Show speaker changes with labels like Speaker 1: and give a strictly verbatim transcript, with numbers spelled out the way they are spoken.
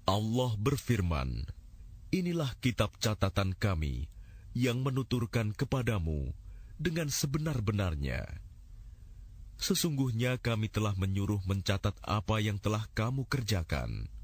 Speaker 1: Allah berfirman, inilah kitab catatan kami yang menuturkan kepadamu dengan sebenar-benarnya. Sesungguhnya kami telah menyuruh mencatat apa yang telah kamu kerjakan.